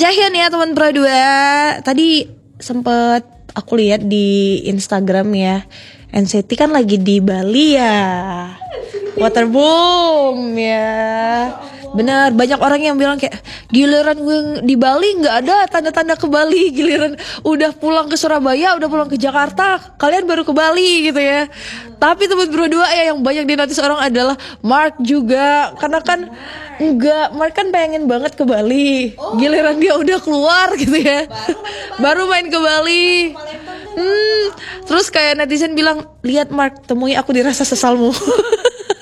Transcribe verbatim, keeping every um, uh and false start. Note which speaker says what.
Speaker 1: Jahyun ya teman Pro dua. Tadi sempet aku lihat di Instagram ya, N C T kan lagi di Bali ya, Waterboom ya. Bener, banyak orang yang bilang kayak giliran gue di Bali nggak ada tanda-tanda ke Bali, giliran udah pulang ke Surabaya, udah pulang ke Jakarta, kalian baru ke Bali gitu ya. Tapi teman Pro dua ya yang banyak dinotis orang adalah Mark juga, karena kan enggak, Mark kan pengen banget ke Bali, giliran dia udah keluar gitu ya, baru main ke Bali. Hmm, terus kayak netizen bilang, lihat Mark, temui aku di rasa sesalmu.